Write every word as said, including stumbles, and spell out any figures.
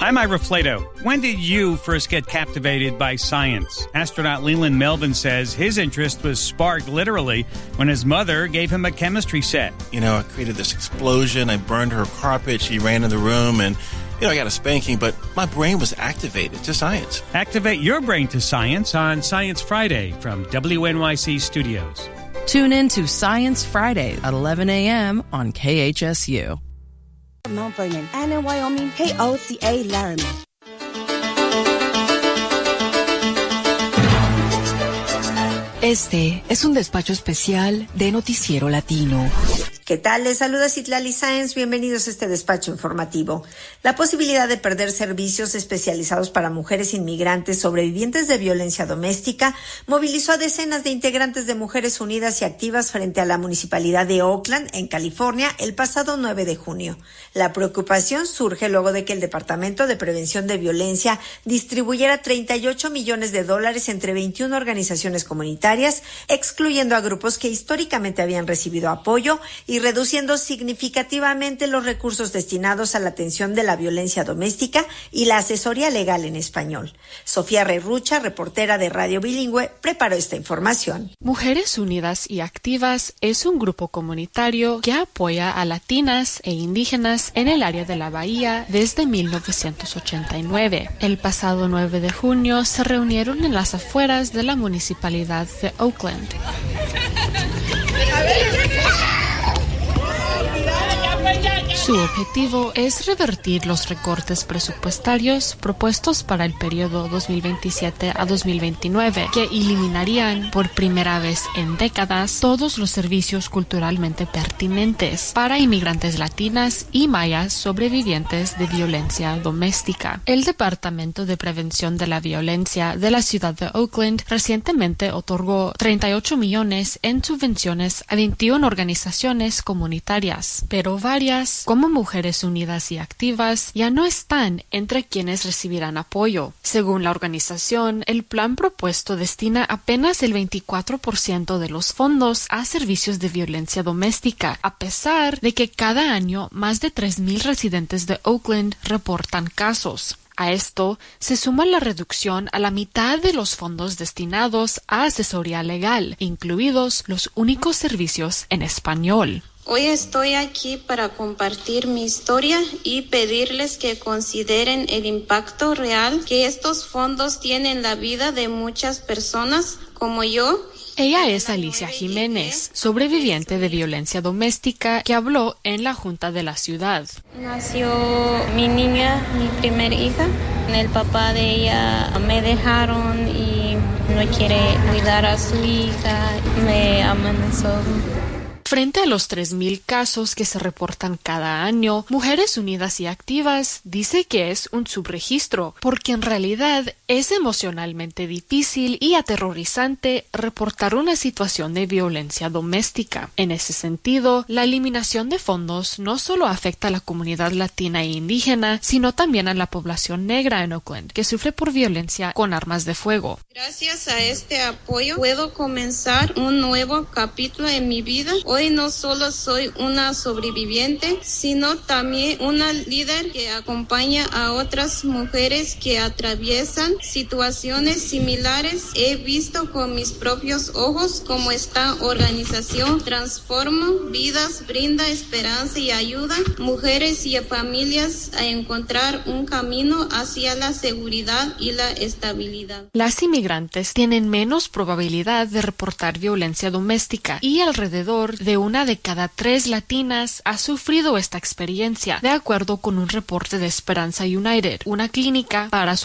I'm Ira Flato. When did you first get captivated by science? Astronaut Leland Melvin says his interest was sparked literally when his mother gave him a chemistry set. You know, I created this explosion. I burned her carpet. She ran in the room and, you know, I got a spanking, but my brain was activated to science. Activate your brain to science on Science Friday from W N Y C Studios. Tune in to Science Friday at eleven a.m. on K H S U. Mount Vernon and in Wyoming, K O C A Laramie. Este es un despacho especial de Noticiero Latino. ¿Qué tal? Les saluda Citlali Sáenz. Bienvenidos a este despacho informativo. La posibilidad de perder servicios especializados para mujeres inmigrantes sobrevivientes de violencia doméstica movilizó a decenas de integrantes de Mujeres Unidas y Activas frente a la Municipalidad de Oakland, en California, el pasado nueve de junio. La preocupación surge luego de que el Departamento de Prevención de Violencia distribuyera treinta y ocho millones de dólares entre veintiuna organizaciones comunitarias, excluyendo a grupos que históricamente habían recibido apoyo y y reduciendo significativamente los recursos destinados a la atención de la violencia doméstica y la asesoría legal en español. Sofía Reyrucha, reportera de Radio Bilingüe, preparó esta información. Mujeres Unidas y Activas es un grupo comunitario que apoya a latinas e indígenas en el área de la Bahía desde mil novecientos ochenta y nueve. El pasado nueve de junio se reunieron en las afueras de la municipalidad de Oakland. Su objetivo es revertir los recortes presupuestarios propuestos para el periodo dos mil veintisiete a dos mil veintinueve, que eliminarían por primera vez en décadas todos los servicios culturalmente pertinentes para inmigrantes latinas y mayas sobrevivientes de violencia doméstica. El Departamento de Prevención de la Violencia de la ciudad de Oakland recientemente otorgó treinta y ocho millones en subvenciones a veintiuna organizaciones comunitarias, pero varias, como Mujeres Unidas y Activas, ya no están entre quienes recibirán apoyo. Según la organización, el plan propuesto destina apenas el veinticuatro por ciento de los fondos a servicios de violencia doméstica, a pesar de que cada año más de tres mil residentes de Oakland reportan casos. A esto se suma la reducción a la mitad de los fondos destinados a asesoría legal, incluidos los únicos servicios en español. Hoy estoy aquí para compartir mi historia y pedirles que consideren el impacto real que estos fondos tienen en la vida de muchas personas como yo. Ella es Alicia Jiménez, sobreviviente de violencia doméstica, que habló en la junta de la ciudad. Nació mi niña, mi primer hija. El papá de ella me dejaron y no quiere cuidar a su hija. Me amenazó. Frente a los tres mil casos que se reportan cada año, Mujeres Unidas y Activas dice que es un subregistro, porque en realidad es emocionalmente difícil y aterrorizante reportar una situación de violencia doméstica. En ese sentido, la eliminación de fondos no solo afecta a la comunidad latina e indígena, sino también a la población negra en Oakland, que sufre por violencia con armas de fuego. Gracias a este apoyo, puedo comenzar un nuevo capítulo en mi vida. Hoy no solo soy una sobreviviente, sino también una líder que acompaña a otras mujeres que atraviesan situaciones similares. He visto con mis propios ojos cómo esta organización transforma vidas, brinda esperanza y ayuda a mujeres y a familias a encontrar un camino hacia la seguridad y la estabilidad. Las inmigrantes tienen menos probabilidad de reportar violencia doméstica y alrededor de una de cada tres latinas ha sufrido esta experiencia, de acuerdo con un reporte de Esperanza United, una clínica para